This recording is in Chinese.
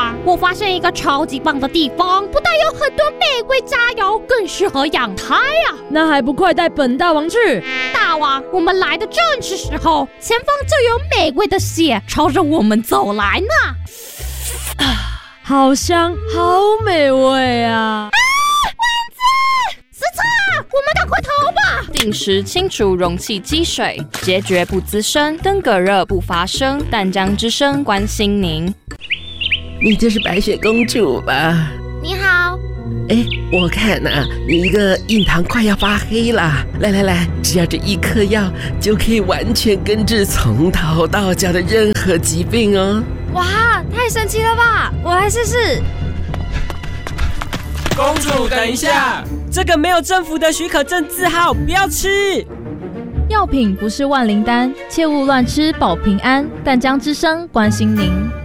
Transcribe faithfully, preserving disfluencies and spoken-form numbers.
王，我发现一个超级棒的地方，不但有很多玫瑰榨油，更适合养胎啊！ 那还不快带本大王去？ 大王，我们来的正是时候，前方就有玫瑰的血朝着我们走来呢。 好香，好美味啊！ 啊，蚊子！死叉！我们赶快逃吧！ 定时清除容器积水，结决不滋生，登革热不发生。淡江之声关心您。 你就是白雪公主吧？ 你好。 哎，我看啊，你一个印堂快要发黑了。来来来，只要这一颗药，就可以完全根治从头到脚的任何疾病哦。 哇，太神奇了吧！我来试试。 公主，等一下，这个没有政府的许可证字号，不要吃。 药品不是万灵丹，切勿乱吃保平安。淡江之声关心您。